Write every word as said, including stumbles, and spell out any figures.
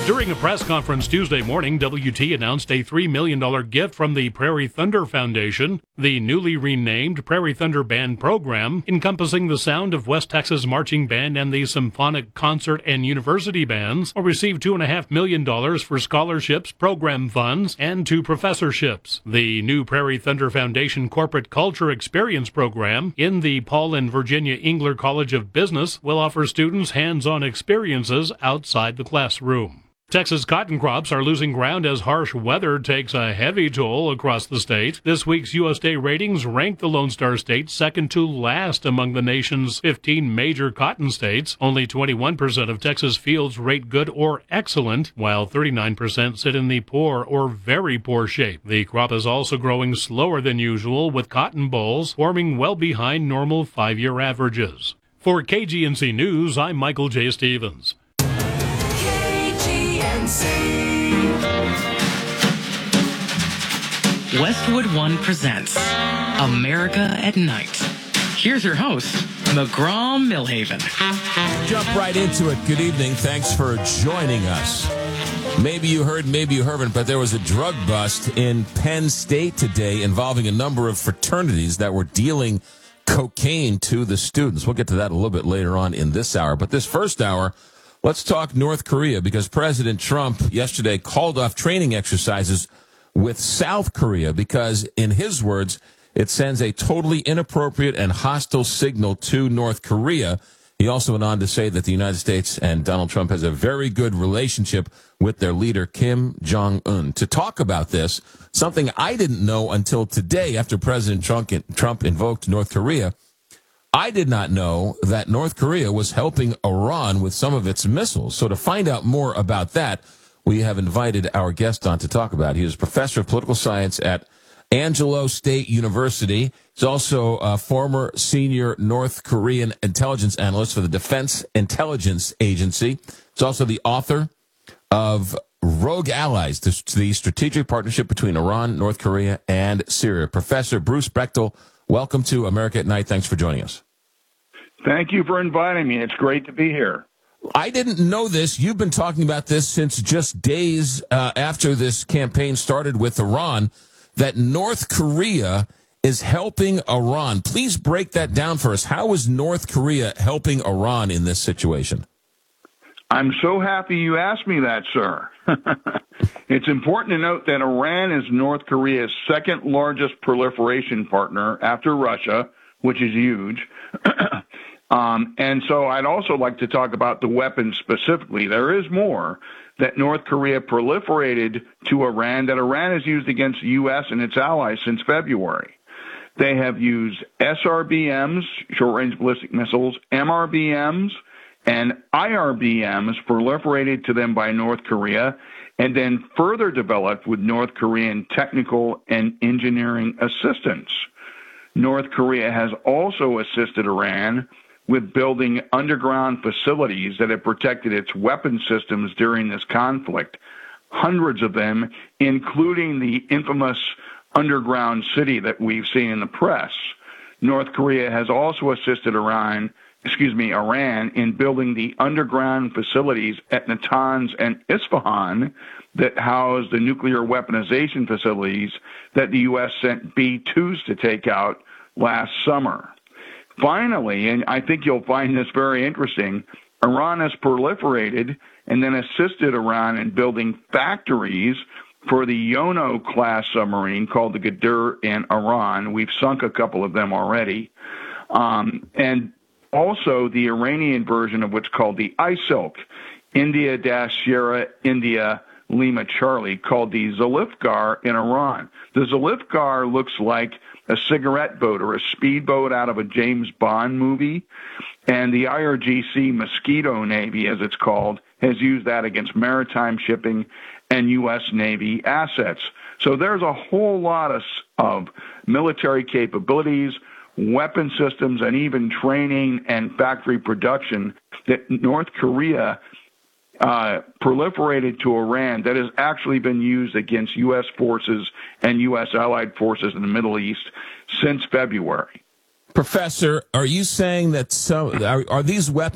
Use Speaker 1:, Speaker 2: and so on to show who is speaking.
Speaker 1: During a press conference Tuesday morning, W T announced a three million dollars gift from the Prairie Thunder Foundation. The newly renamed Prairie Thunder Band program, encompassing the sound of West Texas Marching Band and the Symphonic Concert and University Bands, will receive two point five million dollars for scholarships, program funds, and two professorships. The new Prairie Thunder Foundation Corporate Culture Experience program in the Paul and Virginia Engler College of Business will offer students hands-on experiences outside the classroom. Texas cotton crops are losing ground as harsh weather takes a heavy toll across the state. This week's U S D A ratings ranked the Lone Star State second to last among the nation's fifteen major cotton states. Only twenty-one percent of Texas fields rate good or excellent, while thirty-nine percent sit in the poor or very poor shape. The crop is also growing slower than usual, with cotton bolls forming well behind normal five-year averages. For K G N C News, I'm Michael J. Stevens.
Speaker 2: Westwood One presents America at Night. Here's your host, McGraw Millhaven.
Speaker 3: Jump right into it. Good evening. Thanks for joining us. Maybe you heard, maybe you haven't, but there was a drug bust in Penn State today involving a number of fraternities that were dealing cocaine to the students. We'll get to that a little bit later on in this hour. But this first hour, let's talk North Korea, because President Trump yesterday called off training exercises with South Korea because, in his words, it sends a totally inappropriate and hostile signal to North Korea. He also went on to say that the United States and Donald Trump has a very good relationship with their leader, Kim Jong-un. To talk about this, something I didn't know until today after President Trump, Trump invoked North Korea, I did not know that North Korea was helping Iran with some of its missiles. So to find out more about that, we have invited our guest on to talk about it. He is a professor of political science at Angelo State University. He's also a former senior North Korean intelligence analyst for the Defense Intelligence Agency. He's also the author of Rogue Allies, the strategic partnership between Iran, North Korea, and Syria. Professor Bruce Bechtel, welcome to America at Night. Thanks for joining us.
Speaker 4: Thank you for inviting me. It's great to be here.
Speaker 3: I didn't know this. You've been talking about this since just days uh, after this campaign started with Iran, that North Korea is helping Iran. Please break that down for us. How is North Korea helping Iran in this situation?
Speaker 4: I'm so happy you asked me that, sir. It's important to note that Iran is North Korea's second largest proliferation partner after Russia, which is huge. Um, and so I'd also like to talk about the weapons specifically. There is more that North Korea proliferated to Iran that Iran has used against the U S and its allies since February. They have used S R B Ms, short-range ballistic missiles, M R B Ms, and I R B Ms proliferated to them by North Korea, and then further developed with North Korean technical and engineering assistance. North Korea has also assisted Iran with building underground facilities that have protected its weapon systems during this conflict, hundreds of them, including the infamous underground city that we've seen in the press. North Korea has also assisted Iran, excuse me, Iran in building the underground facilities at Natanz and Isfahan that house the nuclear weaponization facilities that the U S sent B twos to take out last summer. Finally, and I think you'll find this very interesting, Iran has proliferated and then assisted Iran in building factories for the Yono-class submarine called the Ghadir in Iran. We've sunk a couple of them already. Um, and also the Iranian version of what's called the I S I L C, India-Sierra India Lima Charlie, called the Zulfikar in Iran. The Zulfikar looks like a cigarette boat or a speedboat out of a James Bond movie, and the I R G C Mosquito Navy, as it's called, has used that against maritime shipping and U S Navy assets. So there's a whole lot of, of military capabilities, weapon systems, and even training and factory production that North Korea Uh, proliferated to Iran that has actually been used against U S forces and U S allied forces in the Middle East since February.
Speaker 3: Professor, are you saying that some are, are these weapons